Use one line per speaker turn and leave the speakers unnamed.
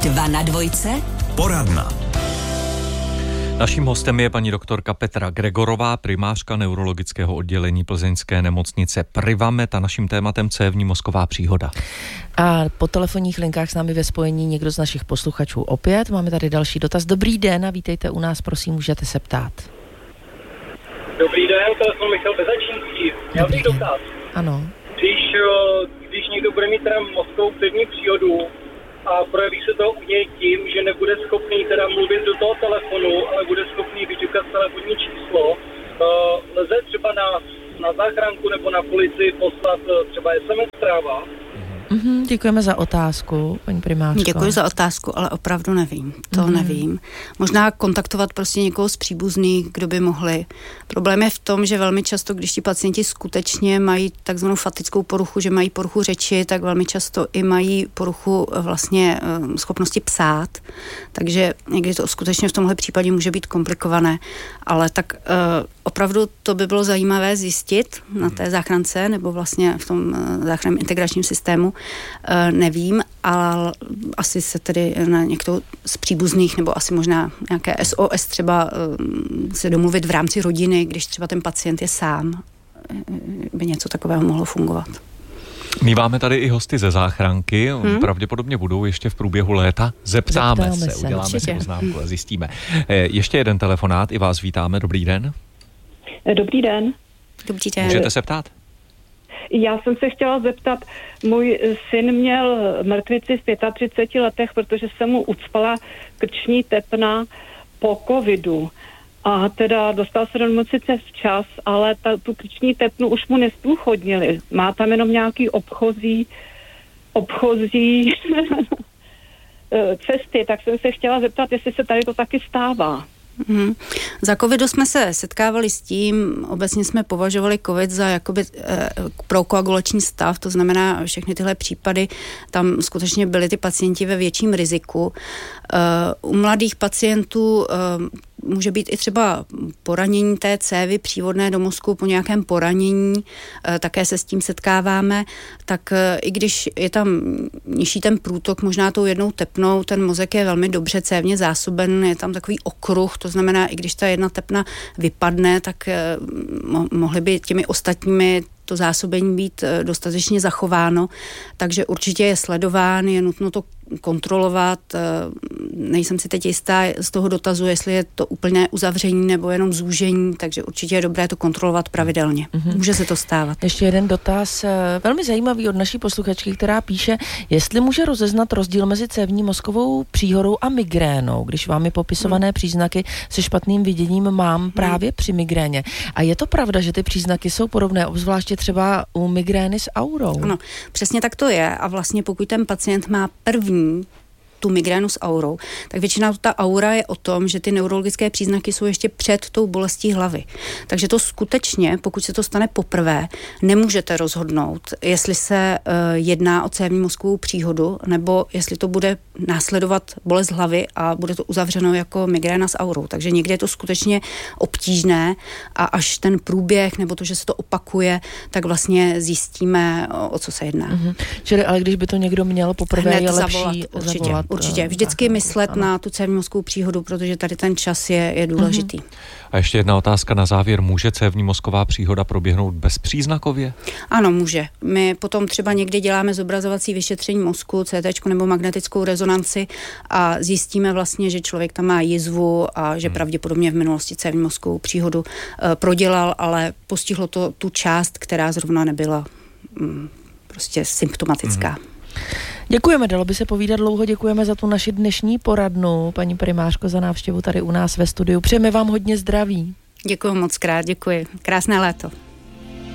2 na dvojce.
Poradna.
Naším hostem je paní doktorka Petra Gregorová, primářka neurologického oddělení plzeňské nemocnice Privamed a naším tématem cévní mozková příhoda.
A po telefonních linkách s námi ve spojení někdo z našich posluchačů opět. Máme tady další dotaz. Dobrý den a vítejte u nás, prosím, můžete se ptát.
Dobrý den, telefon Michal Bezačínský. Měl bych dotaz.
Ano.
Když někdo bude mít teda mozkovou cévní příhodu a projeví se to u něj tím, že nebude schopný teda mluvit do toho telefonu, ale bude schopný vyťukat telefonní číslo, lze třeba na záchranku nebo na policii poslat třeba SMS zpráva?
Děkujeme za otázku, paní primářko.
Děkuji za otázku, ale opravdu nevím. Nevím. Možná kontaktovat prostě někoho z příbuzných, kdo by mohli. Problém je v tom, že velmi často, když ti pacienti skutečně mají takzvanou fatickou poruchu, že mají poruchu řeči, tak velmi často i mají poruchu vlastně schopnosti psát. Takže někdy to skutečně v tomhle případě může být komplikované. Ale tak opravdu to by bylo zajímavé zjistit na té záchrance nebo vlastně v tom záchranném integračním systému. Nevím, ale asi se tedy na někdo z příbuzných nebo asi možná nějaké SOS třeba se domluvit v rámci rodiny, když třeba ten pacient je sám, by něco takového mohlo fungovat.
Míváme tady i hosty ze záchranky, pravděpodobně budou ještě v průběhu léta. Zeptáme se, uděláme si poznámku a zjistíme. Ještě jeden telefonát, i vás vítáme, dobrý den.
Dobrý den.
Dobrý den.
Můžete se ptát?
Já jsem se chtěla zeptat, můj syn měl mrtvici v 35 letech, protože se mu ucpala krční tepna po covidu. A teda dostal se do nemocnice včas, ale tu krční tepnu už mu nezprůchodnili. Má tam jenom nějaký obchozí cesty, tak jsem se chtěla zeptat, jestli se tady to taky stává.
Za covidu jsme se setkávali s tím, obecně jsme považovali covid za jakoby prokoagulační stav, to znamená všechny tyhle případy, tam skutečně byli ty pacienti ve větším riziku. U mladých pacientů může být i třeba poranění té cévy přívodné do mozku po nějakém poranění, také se s tím setkáváme, tak i když je tam nižší ten průtok, možná tou jednou tepnou, ten mozek je velmi dobře cévně zásoben, je tam takový okruh, to znamená, i když ta jedna tepna vypadne, tak mohly by těmi ostatními to zásobení být dostatečně zachováno, takže určitě je sledován, je nutno to kontrolovat. Nejsem si teď jistá z toho dotazu, jestli je to úplné uzavření nebo jenom zúžení, takže určitě je dobré to kontrolovat pravidelně. Může se to stávat.
Ještě jeden dotaz, velmi zajímavý od naší posluchačky, která píše, jestli může rozeznat rozdíl mezi cévní mozkovou příhodou a migrénou, když vám je popisované příznaky se špatným viděním mám právě při migréně. A je to pravda, že ty příznaky jsou podobné, obzvláště třeba u migrény s aurou?
Ano, přesně tak to je a vlastně pokud ten pacient má první tu migrénu s aurou, tak většinou ta aura je o tom, že ty neurologické příznaky jsou ještě před tou bolestí hlavy. Takže to skutečně, pokud se to stane poprvé, nemůžete rozhodnout, jestli se jedná o cévní mozkovou příhodu, nebo jestli to bude následovat bolest hlavy a bude to uzavřeno jako migréna s aurou. Takže někdy je to skutečně obtížné a až ten průběh, nebo to, že se to opakuje, tak vlastně zjistíme, o co se jedná.
Čili ale když by to někdo měl poprvé,
hned
je lepší
zavolat. Určitě. Vždycky myslet na tu cévní mozkovou příhodu, protože tady ten čas je důležitý.
A ještě jedna otázka na závěr. Může cévní mozková příhoda proběhnout bezpříznakově?
Ano, může. My potom třeba někdy děláme zobrazovací vyšetření mozku, CT nebo magnetickou rezonanci a zjistíme vlastně, že člověk tam má jizvu a že pravděpodobně v minulosti cévní mozkovou příhodu prodělal, ale postihlo to tu část, která zrovna nebyla prostě symptomatická.
Děkujeme, dalo by se povídat dlouho, děkujeme za tu naši dnešní poradnu, paní primářko, za návštěvu tady u nás ve studiu. Přejeme vám hodně zdraví.
Děkuji moc krát, děkuji. Krásné léto.